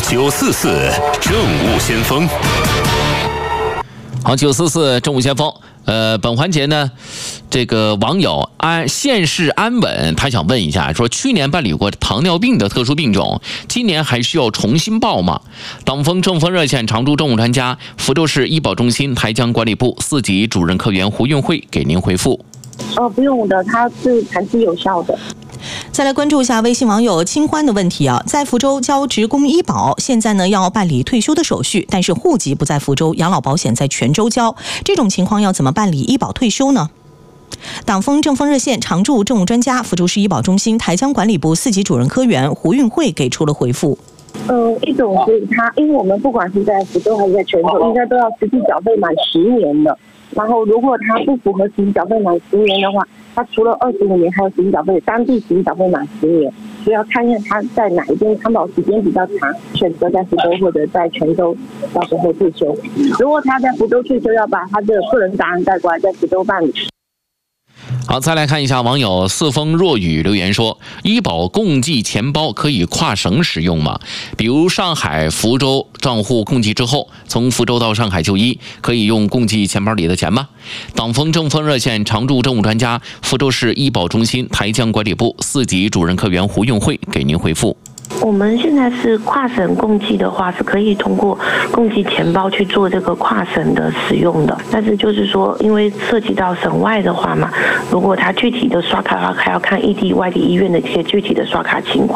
944政务先锋。 好，944政务先锋。本环节呢，这个网友县市安稳，他想问一下，说去年办理过糖尿病的特殊病种，今年还需要重新报吗？党风政风热线常驻政务专家、福州市医保中心台江管理部4级主任科员胡运慧给您回复。 不用的，它是长期有效的。 再来关注一下微信网友清欢的问题啊，在福州交职工医保，现在呢要办理退休的手续，但是户籍不在福州，养老保险在泉州交，这种情况要怎么办理医保退休呢？党风政风热线常驻政务专家、福州市医保中心台江管理部4级主任科员胡运慧给出了回复。 一种是因为我们不管是在福州还是在泉州，应该都要实际缴费满10年的。然后，如果他不符合实际缴费满10年的话，他除了25年，还有实际缴费当地实际缴费满10年，所以要看看他在哪一边参保时间比较长，选择在福州或者在泉州到时候退休。如果他在福州退休，要把他的个人档案带过来，在福州办理。 好，再来看一下网友四风若雨留言说，医保共济钱包可以跨省使用吗？比如上海、福州账户共济之后，从福州到上海就医，可以用共济钱包里的钱吗？党风政风热线常驻政务专家、福州市医保中心台江管理部4级主任科员胡运慧给您回复。 我们现在是跨省共济的话，是可以通过共济钱包去做这个跨省的使用的。但是就是说，因为涉及到省外的话嘛，如果它具体的刷卡的话，还要看异地、外地医院的一些具体的刷卡情况。